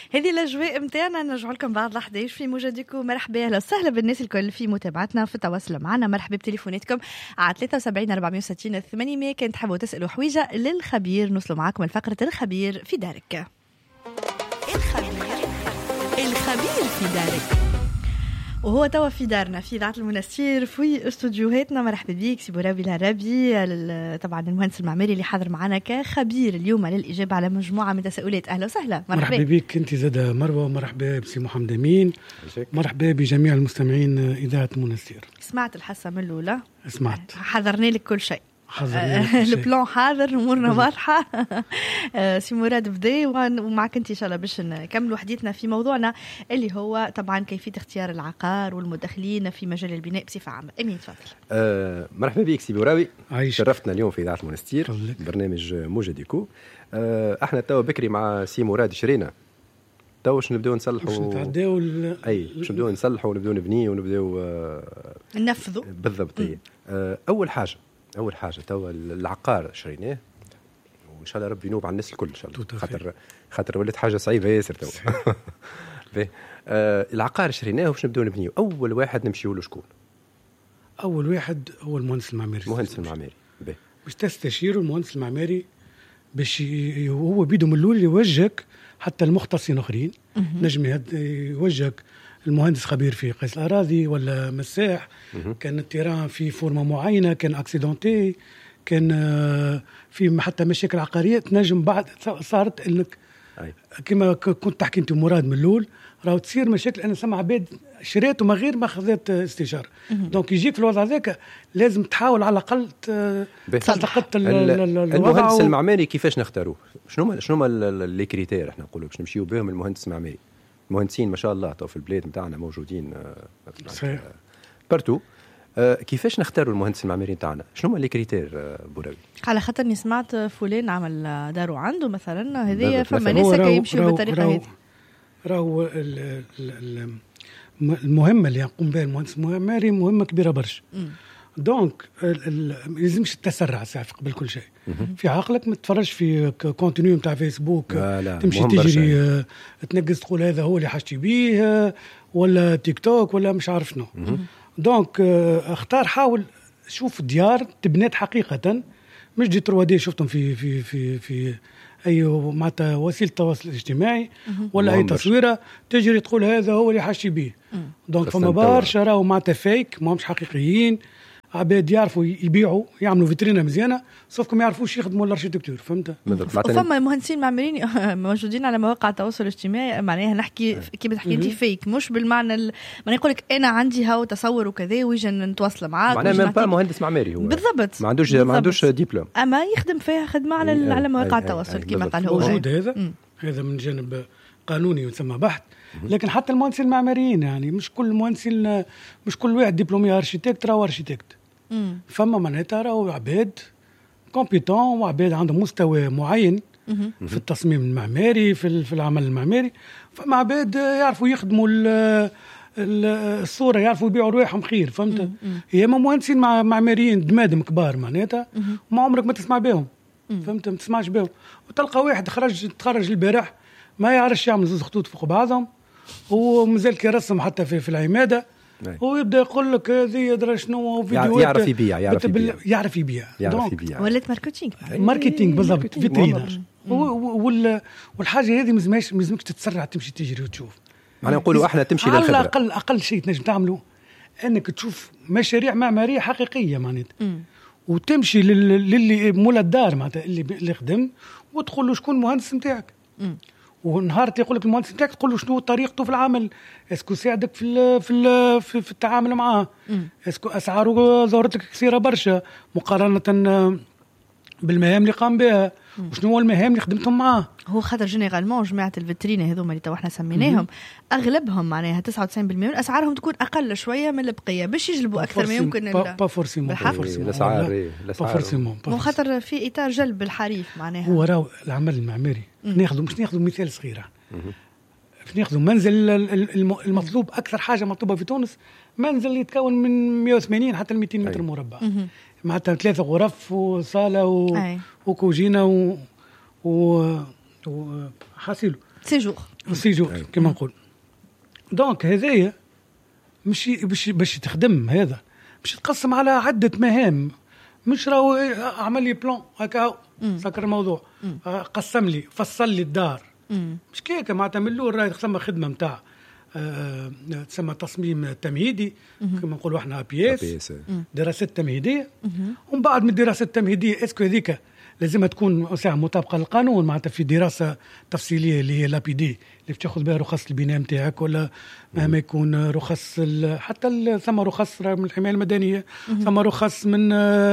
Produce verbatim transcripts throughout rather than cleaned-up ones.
هذه الاجواء متاعنا نرجع لكم بعد لحظات في موجودكم. مرحبا اهلا وسهلا بالناس الكل في متابعتنا في التواصل معنا. مرحبا بتليفوناتكم على ثلاثة وسبعين أربعمية وستين ثمانمية. كنت تحبوا تسالوا حويجه للخبير نوصلوا معكم الفقره الخبير في دارك. الخبير الخبير في دارك، وهو توا في دارنا في إذاعة المنستير في استوديوهاتنا. مرحبا بيك سي بوراوي العربي، طبعا المهندس المعماري اللي حاضر معنا كخبير اليوم للإجابة على مجموعة من التساؤلات. أهلا وسهلا. مرحبا, مرحبا بيك انت زادة مروة. مرحبا بسي محمد أمين. مرحبا بجميع المستمعين إذاعة المنستير. سمعت الحصة من الأولى؟ سمعت. حضرنا لك كل شيء. البلان حاضر، امورنا واضحه. سي مراد بدي ومعك انت ان شاء الله باش نكملوا حديثنا في موضوعنا اللي هو طبعا كيفيه اختيار العقار والمدخلين في مجال البناء بصفه عامه. امين تفضل. أه مرحبا بك سي بوراوي، عايش. شرفتنا اليوم في اذاعه المنستير برنامج موجة ديكو. أه احنا توا بكري مع سي مراد شرينا تو باش نبداو نصلحوا، باش نتعداو اي باش نبداو نصلحوا ونبداو نبنيو ونبداو أه ننفذوا بالضبط. أه اول حاجه اول حاجه توا العقار شريناه وان شاء الله ربي ينوب على الناس الكل ان شاء الله، خاطر خاطر ولات حاجه صعيبه ياسر توا. آه العقار شريناه باش نبداو نبنيو. اول واحد نمشيو له شكون؟ اول واحد هو المهندس المعماري. المهندس المعماري باش تستشيروا المهندس المعماري باش هو بيدو من الاول يوجهك حتى المختصين اخرين. نجم يوجهك المهندس خبير في قياس الأراضي ولا مساح، كان التيران في فورمة معينة، كان أكسيدونتي، كان في حتى مشاكل عقارية تنجم بعد صارت انك كما كنت تحكي انت مراد من الاول راهو تصير مشاكل. انا سمع عباد شريت وما غير ما خذت استشاره. دونك يجيك في الوضع ذاك لازم تحاول على الاقل تلتقط المهندس المعماري. كيفاش نختاروه؟ شنو شنو هما لي كريتير احنا نقولوا باش نمشيو بهم المهندس المعماري؟ المهندسين ما شاء الله تو في البلاد نتاعنا موجودين صحيح بارتو. أه كيفاش نختاروا المهندس المعماري نتاعنا؟ شنو هما لي كريتير أه بوراوي؟ على خاطر سمعت فلان عمل دارو عنده مثلا، هذه فما ناس كيمشيوا بالطريقه هذه. راهو المهمه اللي يقوم بها المهندس المعماري مهمه كبيره برشا. دونك ما لازمش تتسرع ساعه قبل كل شيء. في عقلك ما تتفرجش في كونتينيو نتاع فيسبوك تمشي تجري اه تنقز تقول هذا هو اللي حاجتي بيه ولا تيك توك ولا مش عارف شنو. دونك اه اختار، حاول شوف ديار تبنات حقيقه، مش دي تروا دي شفتهم في في في في اي معناتها وسيله التواصل الاجتماعي ولا اي تصويره تجري تقول هذا هو اللي حاجتي بيه. دونك فما برشا راهو معناتها فيك، ما همش حقيقيين. عباد يعرفوا يبيعوا يعملوا فيترينا مزيانه صفكم ما يعرفوش يخدموا الاركيتكتور. فهمت؟ فما مهندسين معماريين موجودين على مواقع التواصل الاجتماعي، معناها نحكي كيف تحكي انت فيك، مش بالمعنى ال... ما نقول لك انا عندي هاو تصور وكذا ويجي نتواصل معاك. معناها ما مهندس معماري هو بالضبط، ما عندوش ما عندوش دبلوم، اما يخدم فيها خدمه على ال... على مواقع التواصل كما قال هو. موجود هذا م. هذا من جانب قانوني يسمى بحث. لكن حتى المهندسين المعماريين يعني مش كل مهندسين، مش كل واحد دبلومي ارشيتكت راهو ارشيتكت. فما معناتها راهو عباد كومبيتون وعباد عندهم مستوى معين في التصميم المعماري في في العمل المعماري. فما عباد يعرفوا يخدموا الصوره، يعرفوا يبيعوا رواحهم خير. فهمت؟ هي ما مهندسين معماريين دمادم كبار معناتها ما عمرك ما تسمع بهم. فهمت؟ ما تسمعش بهم. وتلقى واحد خرج تخرج البارح ما يعرفش يعمل زوز خطوط فوق بعضهم ومازال كيرسم حتى في, في العماده. هو يبدا يقول لك هذه ادري شنو فيديوهات يعرف يبيع يعرف يبيع يعرف يبيع يعرف يبيع ولات ماركتينغ ماركتينغ بالضبط فيترينر. والحاجه هذه مازماش مازمكش تتسرع تمشي تجري وتشوف. معناها نقولوا احنا تمشي للخبره. على الاقل اقل شيء تنجم تعمله انك تشوف مشاريع معماريه حقيقيه معناتها وتمشي للي مولا الدار معناتها اللي اللي خدم وتقول له شكون المهندس نتاعك. ونهار يقول لك المهندس نتاعك تقول له شنو طريقته في العمل، اسكو ساعدك في ال في ال في, في التعامل معاه، اسكو اسعاره ظهرتك كثيره برشا مقارنه بالمهام اللي قام بها، وشنو هو المهام اللي خدمتهم معاه. هو خاطر جينيرالمون جماعه الفيترينا هذوما اللي تو احنا سميناهم اغلبهم معناها تسعة وتسعين بالمئة اسعارهم تكون اقل شويه من البقيه باش يجلبوا اكثر ما يمكن. با فورسيمون الاسعار الاسعار مو خاطر في اطار جلب الحريف معناها. هو راهو العمل المعماري ناخذ مش ناخذ مثال صغير، ناخذ منزل المطلوب اكثر حاجه مطلوبه في تونس منزل يتكون من مئة وثمانين حتى مئتين متر مربع معناتها ثلاثة غرف وصالة و... وكوجينة و... و... وحاسيلو سيجور سيجور كما نقول. دونك هذايا مش باش باش تخدم هذا باش تقسم على عده مهام، مش راهو عمل لي بلان هكا سكر الموضوع آه قسم لي فصل لي الدار مم. مش كيكه معناتها من الاول راهي تسمى خدمه نتاع آه تسمى تصميم تمهيدي كما نقولوا احنا بي اس دراسات تمهيديه، ومن بعد من الدراسات التمهيديه اسكو هذيك لازم تكون ساعه مطابقه للقانون معناتها في دراسه تفصيليه اللي هي لا بي دي اللي بتاخذ بها رخص البناء نتاعك ولا مهما يكون رخص حتى ثم رخص من الحمايه المدنيه، ثم رخص من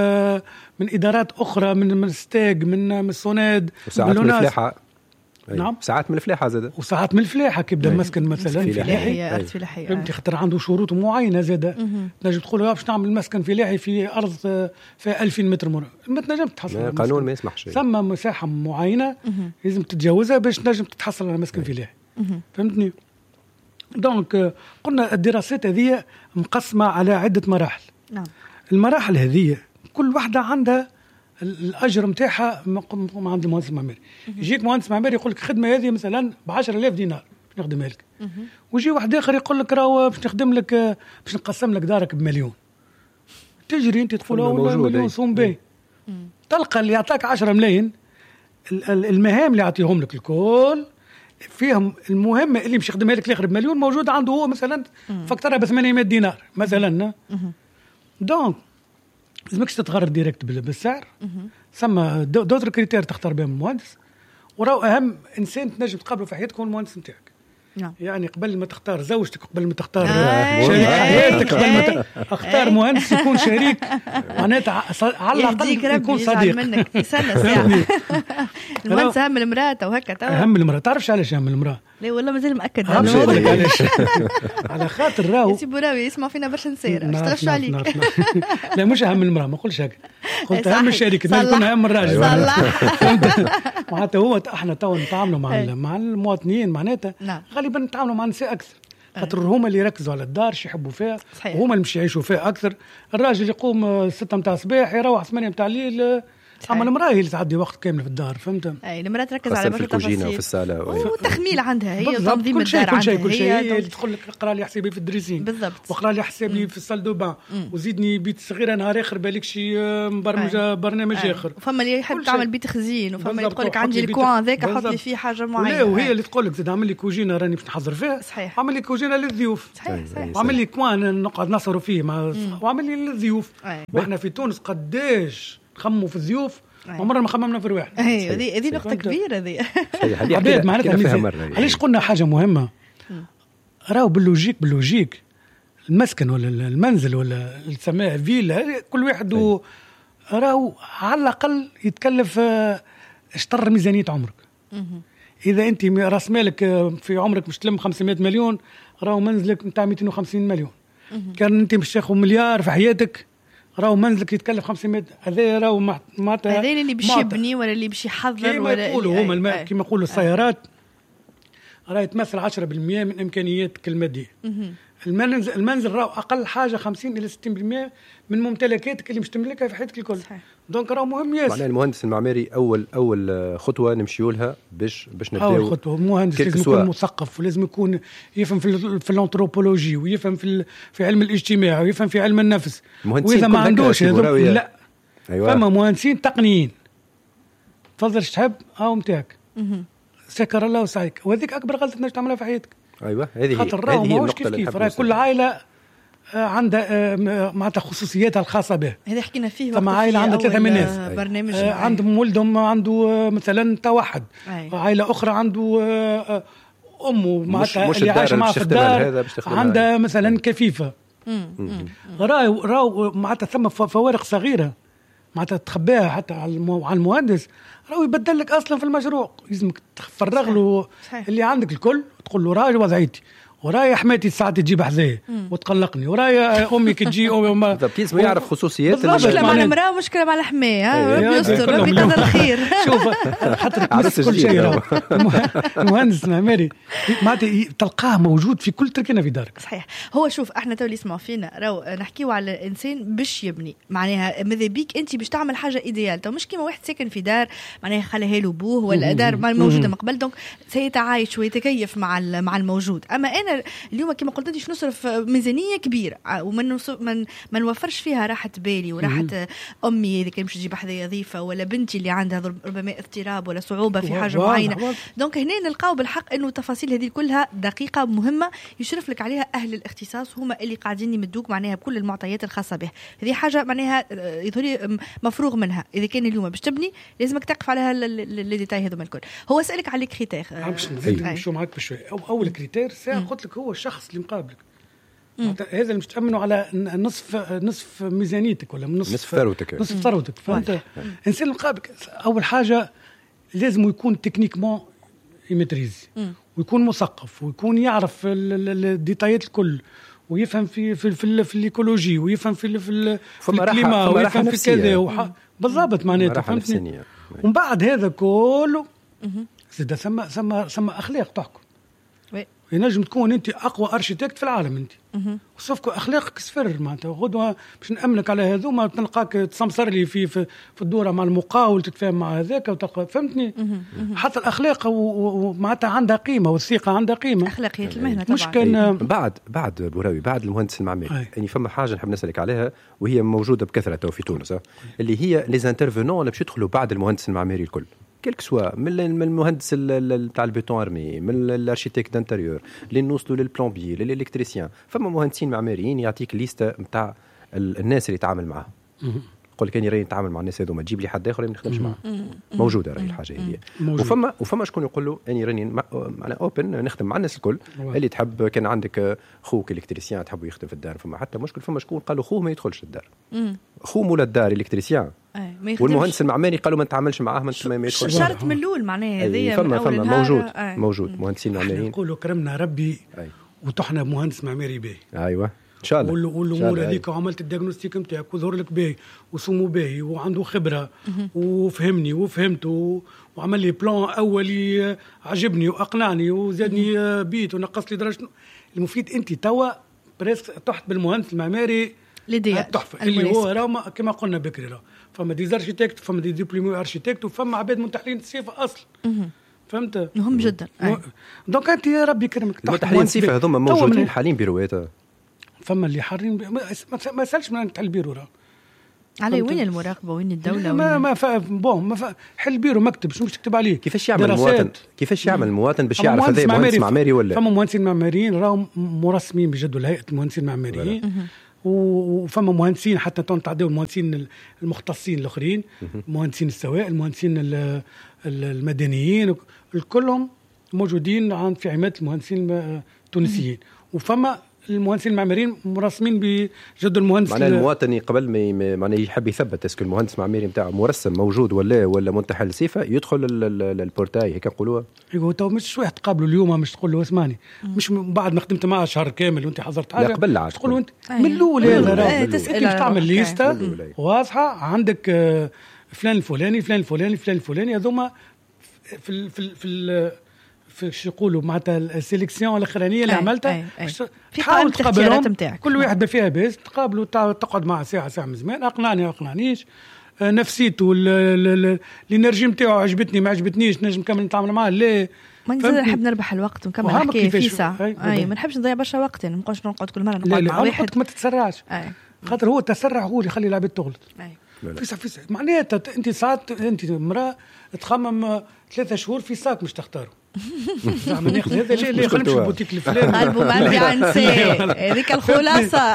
من ادارات اخرى من من الستاج من من السوناد من الفلاحه. نعم ساعات من الفلاحه زاد وساعات من الفلاحه كيبدا مسكن مثلا فلاحي فلاحي فهمتي خاطر عنده شروط معينه زاد تنجم تقول له باش نعمل مسكن فلاحي في ارض فيها ألفين متر مربع ما تنجم تحصل القانون ما يسمحش ثم مساحه معينه لازم تتجاوزها باش تنجم تتحصل على مسكن فلاحي فهمتني. دونك قلنا الدراسات هذه مقسمه على عده مراحل. نعم المراحل هذه كل واحده عندها الاجر نتاعها عند المهندس المعماري. يجيك مهندس معماري يقول لك خدمه هذه مثلا ب عشرة آلاف دينار باش نخدمها لك، ويجي واحد اخر يقول لك راهو باش نخدم لك باش نقسم لك دارك بمليون. تجري انت تقول له مليون صوم به، تلقى اللي يعطاك عشرة ملايين المهام اللي يعطيهم لك الكل فيهم المهمه اللي مش يخدمها لك الاخر بمليون موجود عنده هو مثلا فكترها ب ثمانمائة دينار مثلا. دونك لازمكش تتغرر ديريكت بالسعر، ثم دوتر كريتير تختار بهم المهندس، وراو اهم انسان تنجم تقابله في حياتك هو المهندس نتاعك. نعم. يعني قبل ما تختار زوجتك قبل ما تختار آه شريك حياتك قبل ما تختار مهندس يكون شريك معناتها على الاقل يكون صديق منك استنى ساعه. المهندس اهم المراه وهكا تو اهم المراه. تعرفش علاش اهم المراه؟ لا والله مازال مأكد على الموضوع علاش على خاطر راهو يا براوي يسمع فينا برشا نسير اشتغلش عليك. لا مش اهم المراه ما نقولش هكا، قلت اهم الشريك يكون اهم الراجل معناتها هو احنا تو نتعاملوا مع مع المواطنين معناتها غالبا نتعاملوا مع النساء اكثر خاطر هما اللي يركزوا على الدار شي يحبوا فيها وهما اللي مش يعيشوا فيها اكثر. الراجل يقوم ستة متاع الصباح يروح ثمانية متاع الليل، اما المراه هي اللي تعدي وقت كامل في الدار فهمت. اي المراه تركز على برشا تفاصيل وفي الصاله والتخميل عندها هي تنظيم الدار عندها كل شيء هي اللي تقول لك اقرا لي حسابي في الدريسين بالضبط واقرا لي حسابي في الصال دو بان وزيدني بيت صغيره نهار اخر بالك شي مبرمجه برنامج أي. اخر وفما اللي يحب تعمل بيت خزين وفما اللي تقول لك عندي الكوان ذاك حط لي فيه حاجه معينه وهي اللي تقول لك زيد اعمل لي كوجينه راني باش نحضر فيها اعمل لي كوجينه للضيوف صحيح صحيح واعمل لي كوان نقعد نصروا فيه مع واعمل لي للضيوف. واحنا في تونس قداش نخموا في الضيوف عمرنا ما خممنا في رواحنا. اي هذه هذه نقطه كبيره هذه عباد معناتها علاش قلنا حاجه مهمه راهو باللوجيك باللوجيك المسكن ولا المنزل ولا السماء فيلا كل واحد راهو على الاقل يتكلف اشطر ميزانيه عمرك. اذا انت راس مالك في عمرك مش تلم خمسمائة مليون راهو منزلك نتاع مئتين وخمسين مليون. كان انت مش تاخذ مليار في حياتك راهو منزلك يتكلف خمسمائة. هذا راهو معناتها هذا اللي باش يبني ولا اللي باش يحضر ولا يقولوا هما كما يقولوا السيارات راه يتمثل عشرة بالمئة من امكانياتك الماديه. المنزل المنزل راهو اقل حاجه خمسين الى ستين بالمئة من ممتلكاتك اللي مش تملكها في حياتك الكل. دونك راهو مهم ياسر. معناها المهندس المعماري اول اول خطوه نمشيو لها باش باش نبداو. اول خطوه المهندس لازم يكون مثقف ولازم يكون يفهم في في الانثروبولوجي ويفهم في في علم الاجتماع ويفهم في علم النفس. واذا ما عندوش لا أيوة. فما مهندسين تقنيين تفضل اش تحب هاو نتاعك سكر الله وسعيك وهذيك اكبر غلطه تنجم تعملها في حياتك. ايوه هذه خاطر راهو ماهوش كيف كيف راهي كل عائله عندها معناتها خصوصياتها الخاصه بها. هذا حكينا فيه فما عائله عندها ثلاثه من الناس برنامج عندهم ولدهم عنده مثلا توحد عائله اخرى عنده امه معناتها اللي عايشه معها في الدار عندها مثلا كفيفه راهو راهو معناتها ثم فوارق صغيره معناتها تخبيها حتى على المهندس راهو يبدل لك اصلا في المشروع. لازمك تفرغ له اللي عندك الكل تقول له راجل وضعيتي ورايا حماتي ساعات تجيب حذايا وتقلقني، ورايا امي كي تجي امي كيس ما يعرف خصوصيات. مشكله مع المراه ومشكله مع الحماه، ربي يستر ربي يقدر الخير. شوف خاطر كل شيء المهندس المعماري معناتها تلقاه موجود في كل تركينه في دارك. صحيح. هو شوف احنا تو اللي يسمعوا فينا راهو نحكيو على الانسان باش يبني، معناها ماذا بيك انت باش تعمل حاجه ايديال، تو مش كيما واحد ساكن في دار معناها خليها له بوه ولا دار ما موجوده من قبل، دونك سيتعايش ويتكيف مع مع الموجود. اما انا اليوم كما قلت انت نصرف ميزانيه كبيره ومن من ما نوفرش فيها راحه بالي وراحه امي اذا كان مش تجيب حذايا ضيفه، ولا بنتي اللي عندها ربما اضطراب ولا صعوبه في حاجه معينه. دونك هنا نلقاو بالحق انه التفاصيل هذه كلها دقيقه مهمه يشرف لك عليها اهل الاختصاص، هما اللي قاعدين يمدوك معناها بكل المعطيات الخاصه به. هذه حاجه معناها يظهر مفروغ منها. اذا كان اليوم باش تبني لازمك تقف على لي ديتاي هذوما الكل. هو سالك على الكريتير باش نزيد نمشيو معاك بشوي. أو اول كريتير ساعه قلت لك هو الشخص اللي مقابلك، هذا اللي مش تأمنه على نصف نصف ميزانيتك ولا نصف نصف ثروتك نصف ثروتك فانت الانسان اللي مقابلك اول حاجه لازم يكون تكنيكمون يمتريزي ويكون مثقف ويكون يعرف الديتايات الكل ويفهم في في في, في الايكولوجي ويفهم في في, في الكليما ويفهم في كذا بالضبط معناتها فهمتني. ومن بعد هذا كله زاد ثم ثم ثم اخلاق تحكم. ينجم تكون انت اقوى ارشيتكت في العالم انت وصفك اخلاقك صفر معناتها غدوه باش نامنك على هذو ما تلقاك تسمسر لي في في, في الدوره مع المقاول تتفاهم مع هذاك وتلقى فهمتني. حتى الاخلاق ومعناتها عندها قيمه والثقه عندها قيمه اخلاقيه المهنه طبعا. مش كان بعد بعد بوراوي بعد المهندس المعماري يعني فما حاجه نحب نسالك عليها وهي موجوده بكثره في تونس اللي هي لي زانترفونون اللي باش يدخلوا بعد المهندس المعماري الكل كلك سوا من المهندس تاع البيتون ارمي من الارشيتكت دانتيريور اللي نوصلوا للبلومبي للالكتريسيان. فما مهندسين معماريين يعطيك ليسته نتاع الناس اللي يتعامل معها قول كان يراني نتعامل مع الناس هذو ما تجيب لي حد اخر ما نخدمش معاه موجوده راهي الحاجه هذه. وفما وفما شكون يقول له اني راني معنا اوبن نخدم مع الناس الكل اللي تحب. كان عندك خوك الكتريسيان تحب يخدم في الدار فما حتى مشكل. فما شكون قالوا خوه ما يدخلش الدار خو مولا الدار الكتريسيان والمهندس المعماري قالوا ما نتعاملش معاه ما يدخلش شرط من الاول معناها هذه فما فما موجود موجود مهندسين معماريين نقولوا كرمنا ربي وطحنا مهندس معماري باهي. ايوه ان شاء الله والامور هذيك وعملت الدياغنوستيك نتاعك وظهر لك باهي وسمو باهي وعنده خبره وفهمني وفهمته وعمل لي بلان اولي عجبني واقنعني وزادني بيت ونقص لي درجه. المفيد انت توا بريس تحت بالمهندس المعماري التحفه اللي هو راه كما قلنا بكري راه فما دي ارشيتكت فما دي ديبلومي ارشيتكت وفما عباد منتحلين الصفه اصل فهمت مهم جدا. دونك انت يا ربي يكرمك منتحلين الصفه هذوما موجودين حاليا بيروات فما اللي حارين ما سالش من تحل بيرو راه على وين المراقبه وين الدوله ما ما فا بون ما فا حل بيرو مكتب شنو باش تكتب عليه كيفاش يعمل المواطن كيفاش يعمل المواطن باش يعرف هذا مهندس معماري ولا فما مهندسين معماريين راهم مرسمين بجدول هيئه المهندسين المعماريين وفما مهندسين حتى تعدوا المهندسين المختصين الاخرين مهندسين السواء المهندسين المدنيين الكلهم موجودين عند في عماده المهندسين التونسيين. وفما المهندسين المعماريين مرسمين بجد المهندس معناه المواطن قبل ما معناه يحب يثبت اسكو المهندس المعماري نتاعو مرسم موجود ولا ولا منتحل صفه يدخل البورتاي هيك نقولوها. ايوه تو مش واحد تقابله اليوم مش تقول له اسمعني مش بعد ما خدمت معاه شهر كامل وانت حضرت حاجه قبل تقول له انت من الاول هذا انت كيف تعمل ليسته واضحه عندك فلان الفلاني فلان الفلاني فلان الفلاني هذوما في في في في شو يقولوا معناتها السيليكسيون الاخرانيه اللي عملتها تحاول تقابلهم كل واحد فيها بس تقابلوا تقعد معه ساعه ساعه من زمان اقنعني ما اقنعنيش نفسيته الانرجي نتاعو عجبتني ما عجبتنيش نجم نكمل نتعامل معاه لا ما نحب نربح الوقت ونكمل حكايه في ساعه اي ما نحبش نضيع برشا وقت يعني ما نبقاش نقعد كل مره نقعد مع واحد ما تتسرعش خاطر هو التسرع هو اللي يخلي العباد تغلط فيسع فيسع معناتها انت ساعات انت امراه تخمم ثلاثة شهور في ساك مش تختاروا زعما ناخذ هذا ليه ليه خلينا نمشي بوتيك الفلان قلبه معدي عن ساعه هذيك الخلاصه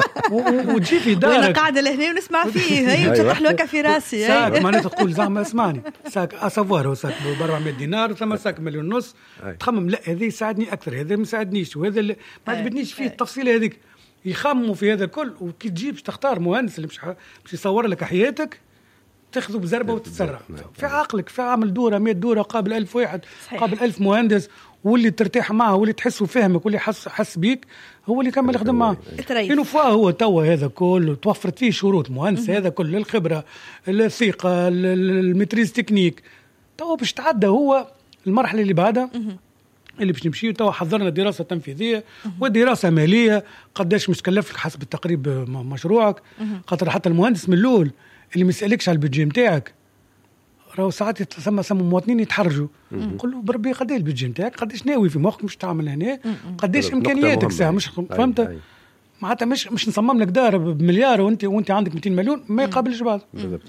وتجي في دارك وانا قاعده لهنا ونسمع فيه هي وتفتح له في راسي ساك معناتها تقول زعما اسمعني ساك اسافوار ساك ب أربعمية دينار ثم ساك مليون ونص تخمم لا هذا يساعدني اكثر هذا ما يساعدنيش وهذا ما عجبتنيش فيه التفصيله هذيك يخموا في هذا الكل وكي تجيب تختار مهندس اللي مش مش يصور لك حياتك تاخذه بزربه وتتسرع في عقلك، في عامل دوره مية دوره قابل ألف واحد صحيح. قابل ألف مهندس، واللي ترتاح معه واللي تحسه فهمك واللي حس حس بيك هو اللي كمل يخدم معه. إنه فا هو توا هذا كله توفرت فيه شروط مهندس هذا كل الخبرة الثقة المتريز تكنيك، توا باش تعدى هو المرحلة اللي بعدها اللي باش نمشي. توا حضرنا دراسة تنفيذية ودراسة مالية قداش مش كلف لك حسب التقريب مشروعك، خاطر حتى المهندس من الأول اللي ما يسألكش على البيدجي نتاعك راهو ساعات يتسمى سمو مواطنين يتحرجوا، نقول له بربي قداش البيدجي نتاعك، قداش ناوي في مخك مش تعمل هنا، قداش امكانياتك ساعه مش فهمت معناتها مش مش نصمم لك دار بمليار وانت وانت عندك مئتين مليون ما يقابلش بعض.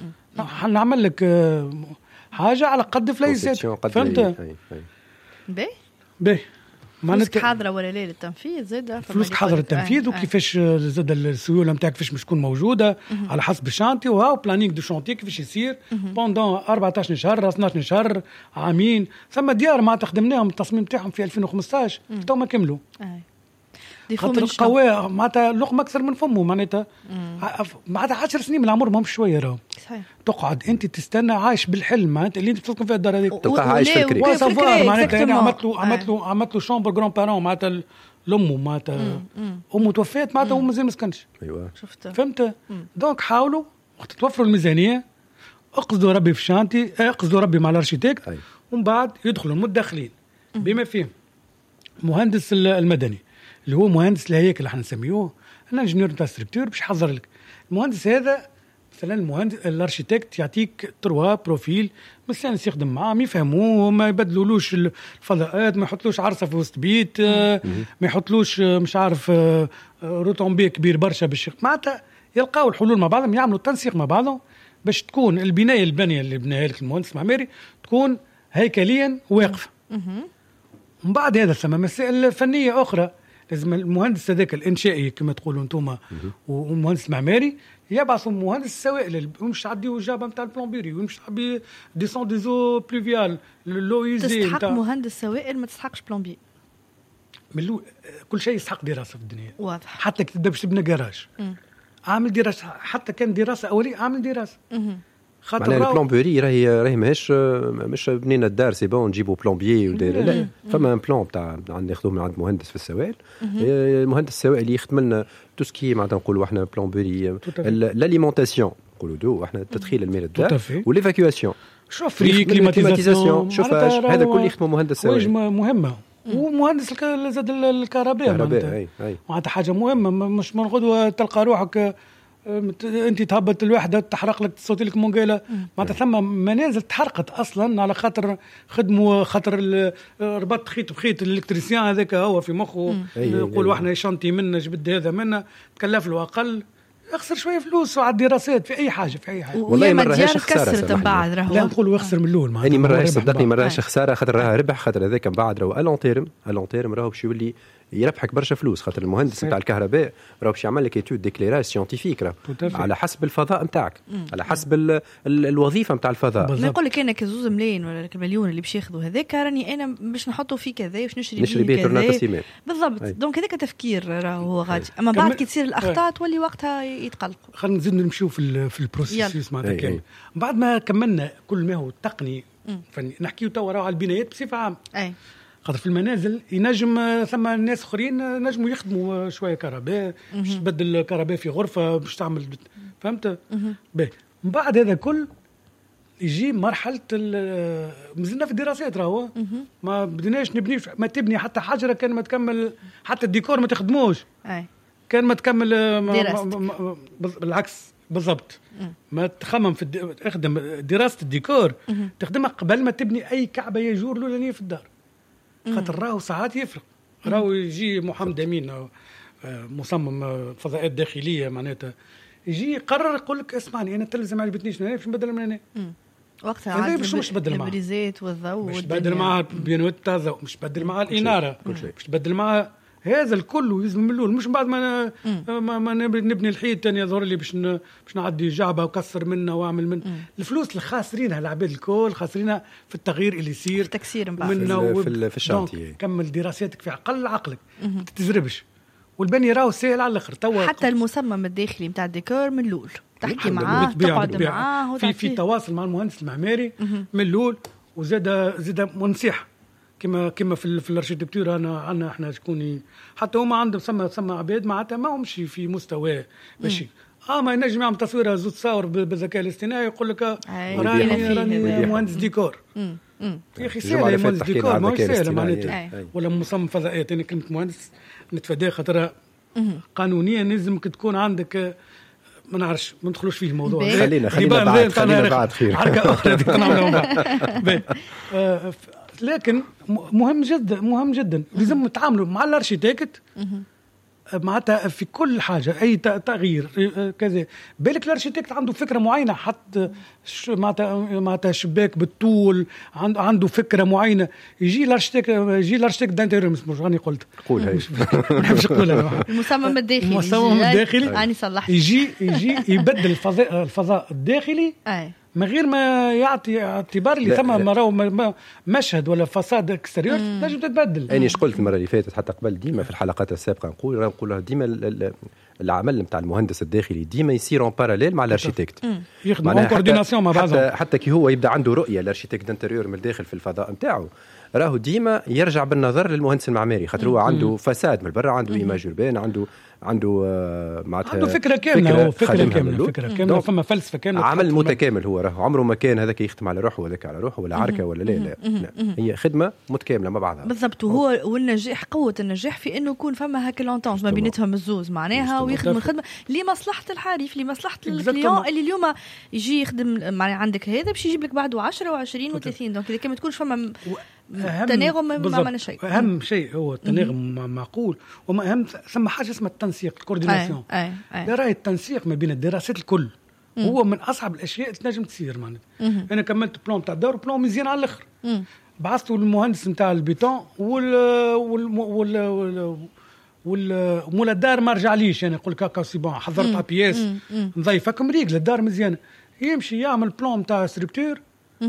نعمل لك حاجه على قد فليسات فهمت باهي باهي فلوسك حاضرة ولا لا للتنفيذ زاد فلوسك حاضرة التنفيذ آه. وكيفاش زاد السيولة متاعك كيفاش مش تكون موجودة مه. على حسب الشانتي وهاو بلانينغ دو شانتي كيفاش يصير بوندون أربعتاشر شهر اثناشر شهر عامين. ثم ديار ما تخدمناهم التصميم تاعهم في ألفين وخمسطاش تو ما كملوا آه. خاطر قواه معناتها لقمة أكثر من فمه معناتها معناتها عشر سنين من العمر ما همش شوية راهو تقعد أنت تستنى عايش بالحلم معناتها اللي أنت تسكن فيها الدار هذيك تبقى عايش في الكريم وصفار معناتها يعني عملت له عملت له عملت له شامبر جران بارون معناتها لأمه معناتها أمه توفيت معناتها هو مازال ما سكنش. أيوة شفت فهمت. دونك حاولوا وقت توفروا الميزانية اقصدوا ربي في شانتي اقصدوا ربي مع الارشيتكت ومن بعد يدخلوا المدخلين بما فيهم مهندس المدني اللي هو مهندس الهيكل اللي احنا نسميوه الانجنيور تاع ستركتور باش يحضر لك. المهندس هذا مثلا المهندس الارشيتكت يعطيك تروا بروفيل مثلا يخدم معاه ما يفهموه ما يبدلولوش الفضاءات ما يحطلوش عرصه في وسط بيت ما يحطلوش مش عارف روتومبي كبير برشا باش معناتها يلقاو الحلول مع بعضهم يعملوا تنسيق مع بعضهم باش تكون البنايه البنيه اللي بناها لك المهندس المعماري تكون هيكليا واقفه. من بعد هذا ثم مسائل فنيه اخرى لازم المهندس هذاك الانشائي كما تقولوا انتم والمهندس المعماري يبعثوا مهندس السوائل ومش عديو الجابه نتاع البلومبيري ومش عبي ديسون دي زو بلوفيال لو ايزي تستحق مهندس سوائل ما تستحقش بلومبي من كل شيء يستحق دراسه في الدنيا واضح. حتى كي تبدا باش تبنى جراج عامل دراسه حتى كان دراسه اوليه عامل دراسه خاطر البلومبيري راهي راهي ماهيش مش بنينا الدار سي بون نجيبوا بلومبيي ودايره لا فما ان بلون تاع ناخذوه من عند مهندس في السوائل. المهندس السوائل يخدم لنا تو سكي معناتها نقولوا احنا بلومبيري لاليمونتاسيون نقولوا دو احنا تدخيل الماء للدار وليفاكيواسيون شوفري كليماتيزاسيون شوفاج هذا كله يخدموا مهندس سوائل مهمه ومهندس زاد الكهرباء معناتها حاجه مهمه مش من غدوه تلقى روحك انت تهبط الوحده تحرق لك تصوت لك منقاله معناتها ثم منازل تحرقت اصلا على خاطر خدموا خاطر ربط خيط بخيط الالكتريسيان هذاك هو في مخه يقولوا احنا شنطي منا جبد هذا منا تكلف له اقل يخسر شويه فلوس على الدراسات في اي حاجه في اي حاجه والله ما راهيش خساره بعد راهو لا نقولوا يخسر من الاول معناتها يعني مره صدقني مره راهيش خساره خاطر راها ربح خاطر هذاك من بعد راهو الون تيرم الون تيرم راهو باش يولي يربحك برشا فلوس خاطر المهندس نتاع الكهرباء راهو باش يعمل لك ايتود ديكليراج سيانتيفيك راه على حسب الفضاء نتاعك على حسب ال ال الوظيفه نتاع الفضاء. نقول لك انا كزوز ملايين ولا مليون اللي باش ياخذوا هذاك راني انا باش نحطوا فيه كذا باش نشري نشري بيه كذا بالضبط. دونك هذاك تفكير راهو غادي اما بعد كي تصير الاخطاء تولي وقتها يتقلقوا. خلينا نزيد نمشيو في في البروسيس معناتها كامل بعد ما كملنا كل ما هو تقني فني نحكيو توا على البنايات بصفه عامه. اي خاطر في المنازل ينجم ثم ناس اخرين نجموا يخدموا شويه كهرباء باش تبدل كهرباء في غرفه باش تعمل فهمت باهي. من بعد هذا كل يجي مرحله مازلنا في الدراسات راهو ما بدناش نبني ما تبني حتى حجره كان ما تكمل حتى الديكور ما تخدموش اي كان ما تكمل ما ما بالعكس بالضبط ما تخمم في الد... اخدم دراسه الديكور تخدمها قبل ما تبني اي كعبه يجور لولانيه في الدار خاطر راهو ساعات يفرق. راهو يجي محمد امين مصمم فضاءات داخليه معناتها يجي يقرر يقول لك اسمعني انا التلفزه ما عجبتنيش انا باش نبدل من هنا وقتها عاد مش بدل معاه البريزات والضوء مش بدل معاه بيانوت تاع الضوء مش بدل معاه الاناره مش بدل معاه هذا الكل يلزم من الاول مش بعد ما ما, ما نبني الحيط ثاني يظهر لي باش باش نعدي جعبه وكسر منها واعمل من الفلوس اللي خاسرينها العباد الكل خاسرينها في التغيير اللي يصير في التكسير من بعد في, في, في الشانتي. كمل دراساتك في عقل عقلك تتجربش والبني راهو سهل على الاخر توا حتى المصمم الداخلي نتاع الديكور من الاول تحكي معاه تقعد معاه في في تواصل مع المهندس المعماري من الاول. وزاد زاد نصيحه كما كما في في الاركيتكتور انا عندنا احنا شكون حتى هما عندهم سما سما عباد معناتها ما همش في مستوى باش اه ما ينجم يعمل تصويره زوج صور بالذكاء الاصطناعي يقول لك راني راني مهندس ديكور. يا اخي سهله مهندس ديكور ما هو سهله معناتها ولا مصمم فضائيات. انا كلمه مهندس نتفاداها خاطر قانونيا لازمك تكون عندك ما نعرفش ما ندخلوش فيه الموضوع. خلينا خلينا بعد خلينا بعد خير حركه اخرى بعد. لكن مهم جدا مهم جدا لازم نتعاملوا مع الارشيتكت معناتها في كل حاجه اي تغيير كذا. بالك الارشيتكت عنده فكره معينه حتى معناتها معناتها شباك بالطول عنده عنده فكره معينه. يجي الارشيتكت يجي الارشيتكت دانتيريور مش راني قلت قول هاي مش نقولها المصمم الداخلي المصمم الداخلي يعني صلحت يجي يجي يبدل الفضاء الفضاء الداخلي اي من غير ما يعطي اعتبار اللي ثم مراه مشهد ولا فساد اكستيريور تنجم تتبدل. اني قلت المره اللي فاتت حتى قبل ديما في الحلقات السابقه نقول نقول ديما العمل نتاع المهندس الداخلي ديما يصير اون باراليل مع الاركيتكت يخدموا كورديناسيون مع بعضهم. حتى, حتى كي هو يبدا عنده رؤيه الاركيتكت دانتيريور من الداخل في الفضاء نتاعو راهو ديما يرجع بالنظر للمهندس المعماري خاطر هو عنده فساد من برا عنده ايماج اوربان عنده عنده معناتها عنده فكره كامله فكره, فكرة كامله فكره كامله فما فلسفه كامله عمل متكامل. هو راهو عمره ما كان هذاك يختم على روحه وهذاك على روحه ولا عركه ولا لا لا, لا. هي خدمه متكامله مع بعضها بالضبط. وهو والنجاح قوه النجاح في انه يكون فما هكا لونتونج ما بيناتهم الزوز معناها ويخدم الخدمه لمصلحه الحريف لمصلحه الكليون اللي اليوم يجي يخدم معناها عندك هذا باش يجيب لك بعده عشرة وعشرين وثلاثين. دونك اذا كان ما تكونش فما تناغم ما عملنا شيء. اهم شيء هو التناغم معقول وما اهم ثم حاجه اسمها التنسيق الكورديناسيون. لا راهي التنسيق ما بين الدراسات الكل مم. هو من اصعب الاشياء اللي تنجم تصير معناتها. انا كملت بلان تاع الدار بلان مزيان على الاخر بعثته للمهندس نتاع البيتون وال وال وال وال مولا الدار ما رجعليش انا نقول لك سي بون حضرت ابياس نضيفكم ريقل الدار مزيانه يمشي يعمل بلان تاع ستركتور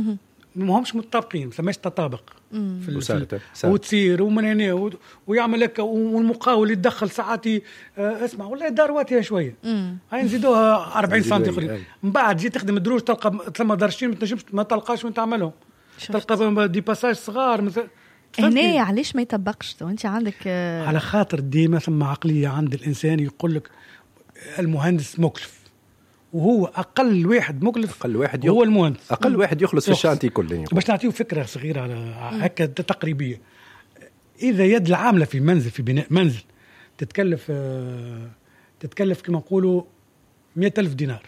ما همش متطابقين ما سماش تطابق في وتصير ومن هنا ويعمل لك والمقاول يتدخل ساعات آه اسمع والله دار واتيه شويه هاي نزيدوها أربعين سنتي اخرين من بعد جيت تخدم الدروج تلقى ثم درجتين ما تنجمش ما تلقاش وين تعملهم تلقى دي باساج صغار مثلا هنا. علاش ما يطبقش وانت عندك آه على خاطر ديما ثم عقليه عند الانسان يقول لك المهندس مكلف وهو اقل واحد مكلف اقل واحد هو المهندس اقل واحد يخلص في الشانتي كله. باش نعطيه فكره صغيره على هكا تقريبيه. اذا يد العامله في منزل في بناء منزل تتكلف آه تتكلف كما نقولوا مئة ألف دينار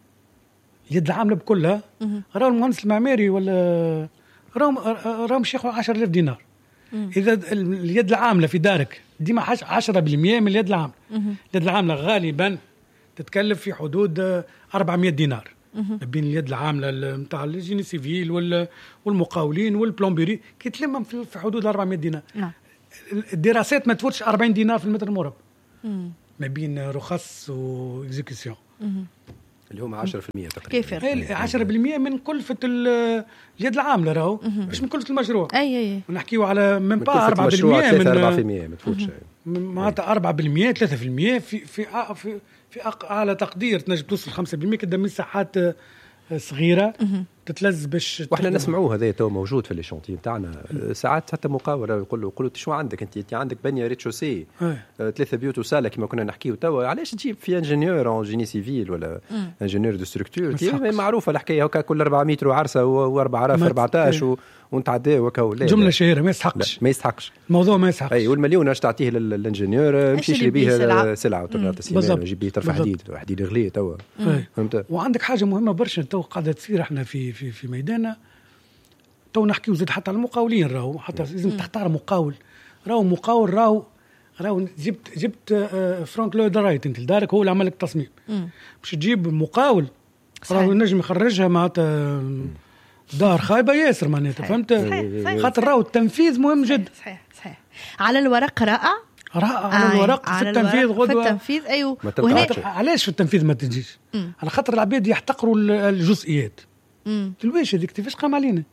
يد العامله بكلها راه المهندس المعماري ولا راهم راهم ياخذوا عشرة آلاف دينار. اذا اليد العامله في دارك ديما عشرة بالمئة من اليد العامله. اليد العامله غالبا تتكلف في حدود أربعمئة دينار ما بين اليد العامله نتاع الجيني سيفيل والمقاولين والبلومبيري كي تلمهم في حدود أربعمئة دينار. نعم. الدراسات ما تفوتش أربعين دينار في المتر المربع ما بين رخص واكزيكسيون اللي هم عشرة بالمئة تقريبا. كيف عشرة بالمئة من كلفة اليد العامله راهو مش من كلفة المشروع. اي اي ونحكيو على من با أربعة بالمئة من أربعة بالمئة ما تفوتش معناتها أربعة بالمئة ثلاثة بالمئة في في في في أعلى تقدير تنجم توصل خمسة بالمئة كده من ساحات صغيرة تتلز باش واحنا نسمعوه هذا تو موجود في الشانتي نتاعنا ساعات حتى مقاول يقول له يقول له شو عندك انت انت عندك بنيه ريتشوسي ثلاثه بيوت وساله كما كنا نحكيو توا علاش تجيب في انجينيور اون جيني سيفيل ولا انجينيور دو ستركتور معروفه الحكايه هكا كل أربعة متر وعرسه واربع راف أربعطاش ونتعدى وكا جمله شهيره ما يستحقش ما يستحقش الموضوع ما يستحقش. اي والمليون اش تعطيه للانجينيور مش يشري به سلعه وترات السيمان يجيب به طرف حديد حديد غليه توا فهمت. وعندك حاجه مهمه برشا تو قاعده تصير احنا في في في ميداننا تو نحكيو زاد حتى على المقاولين راهو حتى لازم تختار مقاول راهو مقاول راهو راهو جبت جبت فرونت لود رايت انت لدارك هو اللي عمل لك التصميم باش تجيب مقاول راهو نجم يخرجها معناتها دار خايبه ياسر معناتها فهمت. خاطر راهو التنفيذ مهم جدا. صحيح صحيح على الورق رائع رائع على الورق آه. في التنفيذ غدوه في التنفيذ ايوه. علاش في التنفيذ ما تجيش مم. على خاطر العباد يحتقروا الجزئيات تلويش هذيك كيفاش قام علينا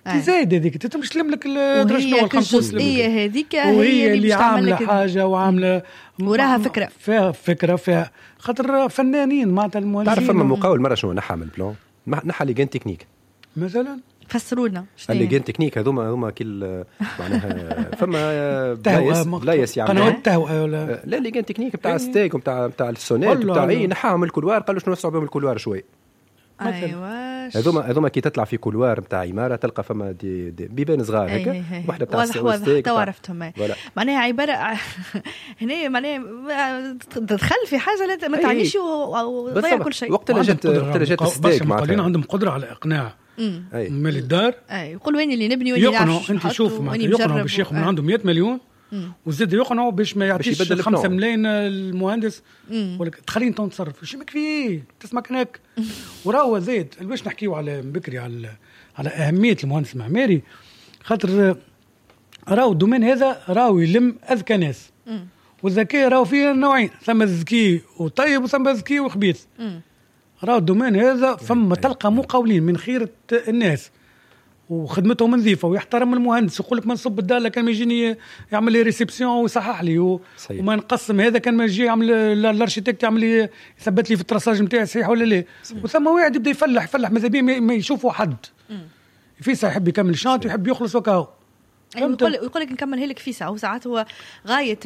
تزايد هذيك تمش تلم لك الدرجه الاولى الجزئيه هذيك هي اللي عامله حاجه وعامله وراها فكره فيها فكره فيها خاطر فنانين معناتها المؤلفين. تعرف فما مقاول مره شنو نحى من البلان نحى لي جان تكنيك مثلا فسروا لنا اللي جان تكنيك هذوما هذوما كل معناها فما بلايص بلايص يعمل قنوات تهوى ولا لا اللي جان تكنيك نتاع الستيك ونتاع نتاع السونيت نتاع اي نحاهم الكولوار قالوا شنو نوسعوا بهم الكولوار شوي. ايوا هذوما هذوما كي تطلع في كولوار نتاع عماره تلقى فما دي, دي بيبان صغار هكا واحده تاع الستيك تو عرفتهم معناها عباره هنا معناها تدخل في حاجه ما تعنيش وضيع كل شيء. وقت اللي جات وقت اللي جات الستيك معناتها عندهم قدره على اقناع مال الدار اي يقول وين اللي نبني وين اللي نعرف انت شوف معناتها يقنعوا باش ياخذ من عندهم مئة مليون وزاد يقنعوا باش ما يعطيش خمسة ملايين المهندس ولا تخليني نتصرف شو مكفي تسمع هناك. وراهو زاد باش نحكيو على بكري على على اهميه المهندس المعماري خاطر راهو الدومين هذا راهو يلم اذكى ناس والذكاء راهو فيه نوعين ثم ذكي وطيب وثم ذكي وخبيث. راهو الدومين هذا فما تلقى مقاولين من خيرة الناس وخدمتهم نظيفه ويحترم المهندس يقول لك ما نصب الدار كان ما يجيني يعمل لي ريسبسيون ويصحح لي و... وما نقسم هذا كان ما يجي يعمل الارشيتكت يعمل لي يثبت لي في التراساج نتاعي صحيح ولا لا. وثم واحد يبدا يفلح يفلح ماذا بيه ما يشوفوا حد في ساعه يحب يكمل الشانت ويحب يخلص وكاو يقول يقول لك نكمل هلك في ساعه وساعات هو غايه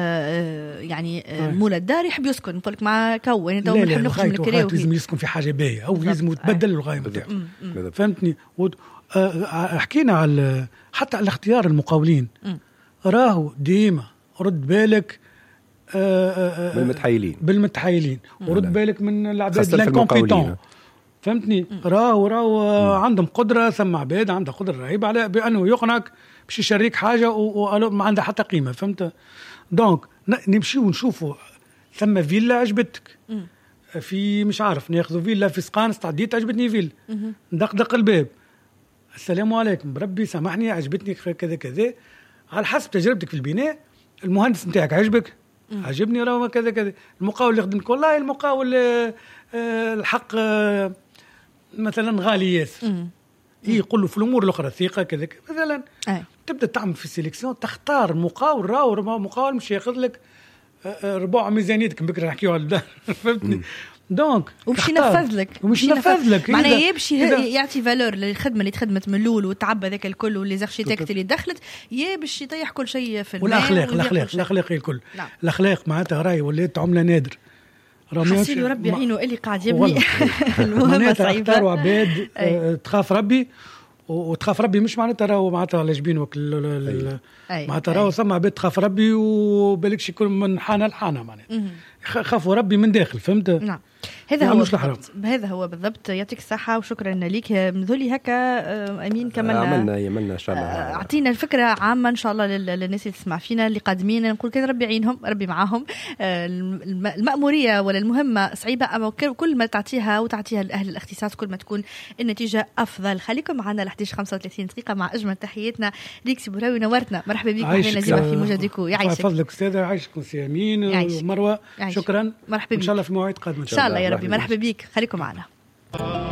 يعني مول الدار يحب يسكن يقول لك مع كون انت نحب نخرج من الكريه لازم يسكن في حاجه باهيه او لازم يتبدل الغايه نتاعو فهمتني. حكينا على حتى على اختيار المقاولين راهو ديما رد بالك بالمتحايلين بالمتحايلين ورد بالك من العباد الكومبيتون فهمتني. راهو راهو عندهم قدره ثم عباد عندها قدره رهيبه على بانه يقنعك باش يشريك حاجه وما عندها حتى قيمه فهمت. دونك نمشي ونشوفوا ثم فيلا عجبتك في مش عارف ناخذوا فيلا في سقانس تعديت عجبتني فيلا ندقدق الباب السلام عليكم بربي سامحني عجبتني كذا كذا على حسب تجربتك في البناء. المهندس نتاعك عجبك عجبني راه كذا كذا. المقاول اللي خدمك والله المقاول آه الحق آه مثلا غالي ياسر يقول له في الامور الاخرى ثقه كذا مثلا أي. تبدا تعمل في السيليكسيون تختار مقاول راهو مقاول مش ياخذ لك آه ربع ميزانيتك بكره نحكيو على فهمتني. دونك ومش ينفذ لك ومش ينفذ لك معناه يمشي يعطي فالور للخدمه اللي تخدمت من الاول وتعبى ذاك الكل واللي زارشيتكت اللي دخلت يا باش يطيح كل شيء في الماء والاخلاق الاخلاق الاخلاق الكل نعم. الاخلاق معناتها راهي ولات عمله نادر حسيلي ربي يعينه اللي قاعد يبني المهمه صعيبه اختاروا عباد اه تخاف ربي وتخاف ربي مش معناتها راهو معناتها على جبينك معناتها راهو ثم عباد تخاف ربي وبالكش يكون من حانه لحانه معناتها خافوا ربي من داخل فهمت. نعم هذا هو بالضبط هذا هو بالضبط. يعطيك الصحة وشكرا لك مذولي هكا أمين كملنا عملنا يملنا إن شاء الله أعطينا الفكرة عامة إن شاء الله للناس اللي تسمع فينا اللي قادمين نقول كان ربي يعينهم ربي معاهم. المأمورية ولا المهمة صعيبة أما كل ما تعطيها وتعطيها لأهل الاختصاص كل ما تكون النتيجة أفضل. خليكم معنا ل إحدى عشر خمسة وثلاثين دقيقة مع أجمل تحياتنا ليك سي بوراوي نورتنا مرحبا بك أهلا نزيمة في موجودكم يعيشك فضلك أستاذة يعيشكم سي أمين ومروة شكرا مرحبا إن شاء الله في مواعيد قادمة إن شاء الله يا ربي مرحبا بك خليكم معنا.